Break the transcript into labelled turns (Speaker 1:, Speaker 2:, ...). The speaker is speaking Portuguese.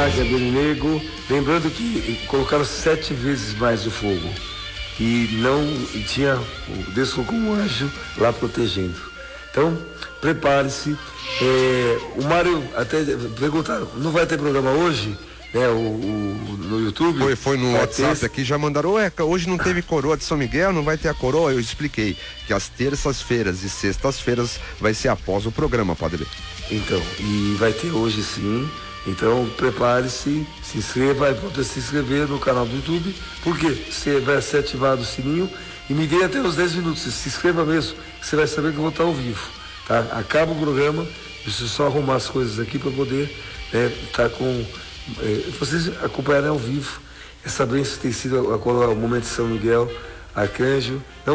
Speaker 1: Águia, Beninego, lembrando que colocaram 7 vezes mais o fogo e não tinha Deus colocou um anjo lá protegendo. Então, prepare-se. O Mário até perguntaram, não vai ter programa hoje? No YouTube?
Speaker 2: Foi no WhatsApp aqui, já mandaram, hoje não teve coroa de São Miguel, não vai ter a coroa. Eu expliquei que as terças-feiras e sextas-feiras vai ser após o programa, padre.
Speaker 1: Então, e vai ter hoje sim. Então, prepare-se, se inscreva, vai poder se inscrever no canal do YouTube, porque você vai ser ativado o sininho e me dê até uns 10 minutos, se inscreva mesmo, que você vai saber que eu vou estar ao vivo, tá? Acaba o programa, preciso só arrumar as coisas aqui para poder estar com... vocês acompanharem ao vivo essa bênção que tem sido o momento de São Miguel, Arcanjo.